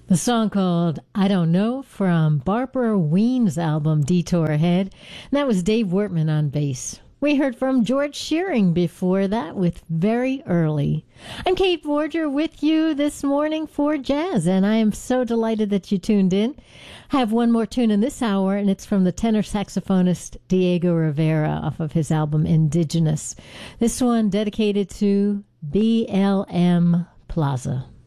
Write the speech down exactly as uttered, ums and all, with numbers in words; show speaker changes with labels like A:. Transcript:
A: The song called I Don't Know from Barbara Ween's album Detour Ahead. And that was Dave Wortman on bass. We heard from George Shearing before that with Very Early. I'm Kate Forger with you this morning for Jazz, and I am so delighted that you tuned in. I have one more tune in this hour, and it's from the tenor saxophonist Diego Rivera off of his album Indigenous. This one dedicated to B L M Plaza.